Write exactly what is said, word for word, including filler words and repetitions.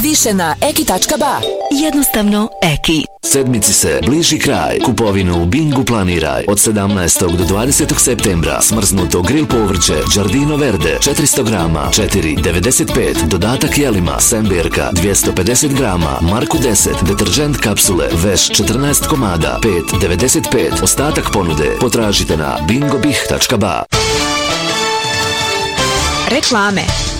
Više na eki tačka ba. Jednostavno Eki. Sedmici se bliži kraj. Kupovinu u Bingu planiraj. Od sedamnaestog do dvadesetog septembra smrznuto grill povrće Giardino Verde četiristo grama četiri devedeset pet. Dodatak jelima Semberka dvjesto pedeset grama Marku deset. Deterđent kapsule Veš četrnaest komada pet devedeset pet. Ostatak ponude potražite na bingo bih tačka ba. Reklame.